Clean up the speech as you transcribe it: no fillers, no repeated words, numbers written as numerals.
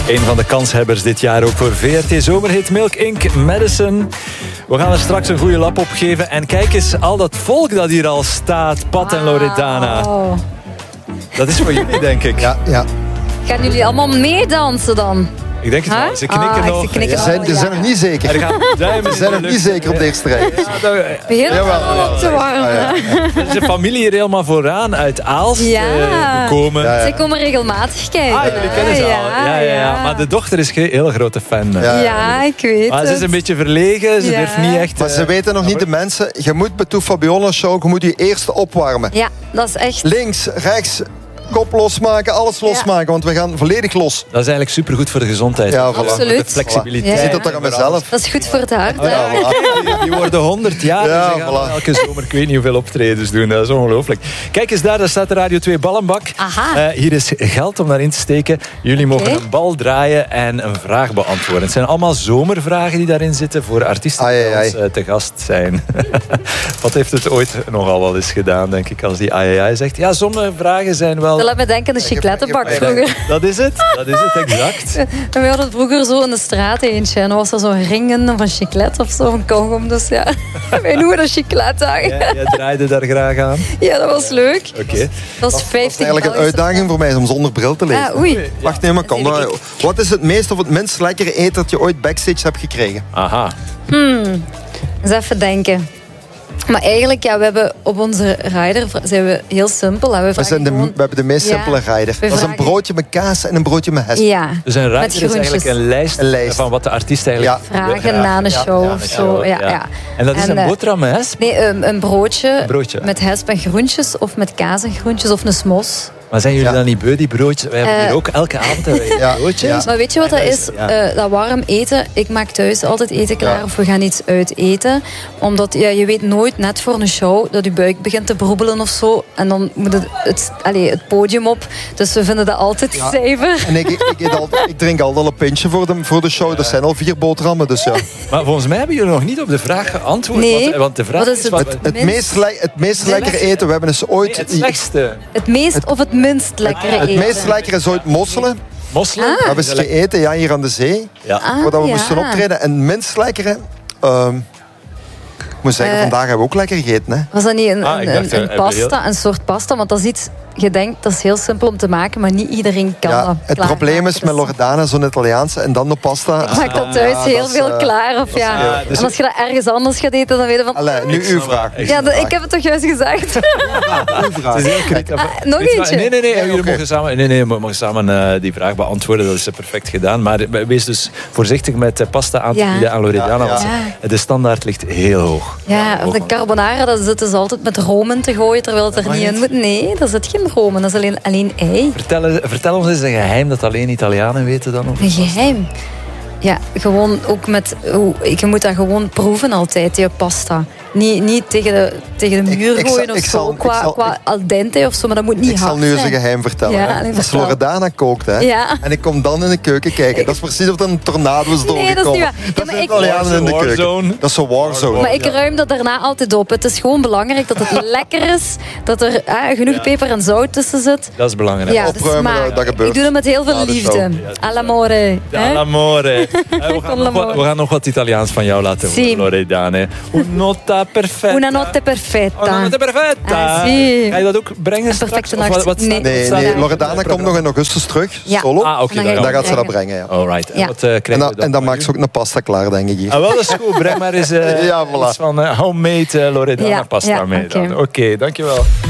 Een van de kanshebbers dit jaar ook voor VRT Zomerhit Milk Inc. Madison. We gaan er straks een goede lap op geven. En kijk eens, al dat volk dat hier al staat. Pat en Loredana. Dat is voor jullie, denk ik. Ja. Gaan jullie allemaal meedansen dan? Ik denk het wel. Ze knikken nog. Ze zijn nog niet zeker. Ze zijn nog niet zeker op de eerste rij. Helemaal te warm. Er is een familie hier helemaal vooraan uit Aalst gekomen. Zij komen regelmatig kijken. Jullie kennen ze al. Ja. Maar de dochter is geen hele grote fan. Ja, ik weet Maar ze is een beetje verlegen. Ze durft niet echt... Maar ze weten nog niet, de mensen. Je moet bij Toe Fabiola Show, je moet je eerst opwarmen. Ja, dat is echt... Links, rechts... Kop losmaken, alles losmaken, want we gaan volledig los. Dat is eigenlijk supergoed voor de gezondheid. Ja, voilà. Absoluut. De flexibiliteit. Je ziet dat toch aan mezelf. Dat is goed voor het hart. Die worden 100 jaar. Ja, en ze gaan voilà. elke zomer, ik weet niet hoeveel optredens doen. Dat is ongelooflijk. Kijk eens daar staat de Radio 2 ballenbak. Hier is geld om daarin te steken. Jullie mogen een bal draaien en een vraag beantwoorden. Het zijn allemaal zomervragen die daarin zitten voor artiesten die bij ons te gast zijn. Wat heeft het ooit nogal wel eens gedaan, denk ik, als die ai zegt. Ja, sommige vragen zijn wel... Dat laat me denken aan de chiclettenbak vroeger. Dat is het, exact. En we hadden vroeger zo in de straat eentje. En dan was er zo'n ringen of een chiclet of zo, een kauwgom. Dus ja, wij noemen dat chiclet. Jij draaide daar graag aan? Ja, dat was leuk. Oké. Dat was 50 Dat is eigenlijk een uitdaging voor mij om zonder bril te lezen. Oei. Wacht, nee, maar kom. Wat is het meest of het minst lekkere eten dat je ooit backstage hebt gekregen? Aha. Eens even denken. Maar eigenlijk, we hebben op onze rider zijn we heel simpel. We hebben de meest simpele rider. Dat is een broodje met kaas en een broodje met hesp. Ja. Dus een rider is eigenlijk een lijst van wat de artiest eigenlijk... Vragen na een show of zo. Ja. En dat is een boterham met hesp? Nee, een broodje met hesp en groentjes. Of met kaas en groentjes. Of een smos. Maar zijn jullie dan niet beu, die broodjes? Wij hebben hier ook elke avond broodjes. Ja. Maar weet je wat dat is? Dat warm eten. Ik maak thuis altijd eten klaar. Of we gaan iets uit eten. Omdat je weet nooit, net voor een show, dat je buik begint te broebelen of zo. En dan moet het podium op. Dus we vinden dat altijd zuiver. En ik drink altijd al een pintje voor de show. Dat zijn al 4 boterhammen. Dus ja. Maar volgens mij hebben jullie nog niet op de vraag geantwoord. Nee. Want de vraag is... Het meest lekkere eten. We hebben eens ooit... Het slechtste. Het meest of het minst lekkere eten? Het meest lekkere is ooit mosselen. Mosselen? We hebben eens gegeten hier aan de zee. Voordat we moesten optreden. En het minst lekkere... ik moet zeggen, vandaag hebben we ook lekker gegeten. Hè? Was dat niet een pasta, een soort pasta? Want dat is iets, je denkt, dat is heel simpel om te maken, maar niet iedereen kan dat. Het probleem is met Loredana, zo'n Italiaanse, en dan de pasta. Ik maak dat thuis heel veel klaar. Of en als je dat ergens anders gaat eten, dan weet je van... Allee, nu uw vraag. Ja, ik heb het toch juist gezegd? Het is heel kritisch. Nog eentje? Nee, jullie mogen samen die vraag beantwoorden. Dat is perfect gedaan. Maar wees dus voorzichtig met pasta aan te bieden aan Loredana. Want de standaard ligt heel hoog. Ja, de carbonara, dat zitten ze altijd met room in te gooien, terwijl het er niet in moet. Nee, daar zit geen room in, dat is alleen ei. Vertel ons eens een geheim dat alleen Italianen weten dan. Een geheim? Ja, gewoon ook met... Je moet dat gewoon proeven altijd, die pasta. Niet tegen de muur gooien of zo, qua al dente of zo, maar dat moet niet hard zijn. Ik zal nu eens een geheim vertellen. Als Loredana kookt, en ik kom dan in de keuken kijken, dat is precies of er een tornado is doorgekomen. Nee, dat is niet waar. Dat is Italianen in de keuken. Dat is een warzone. Maar ik ruim dat daarna altijd op. Het is gewoon belangrijk dat het lekker is, dat er genoeg peper en zout tussen zit. Dat is belangrijk. Ja, opruimen, dat gebeurt. Ik doe dat met heel veel liefde. All'amore. All'amore. We gaan nog wat Italiaans van jou laten horen, Loredana. Una notte perfetta. Una notte perfetta. Ga je dat ook brengen straks? Nee, Loredana komt nog in augustus terug, solo. En dan gaat ze dat brengen, ja. Alright. En dan maakt ze ook een pasta klaar, denk ik hier. Wel, dat is goed. Breng maar eens iets van homemade Loredana pasta mee. Oké, dankjewel.